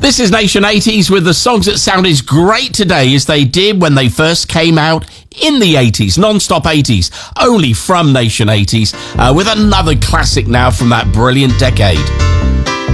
This is Nation 80s with the songs that sound as great today as they did when they first came out in the 80s. Non-stop 80s, only from Nation 80s, with another classic now from that brilliant decade.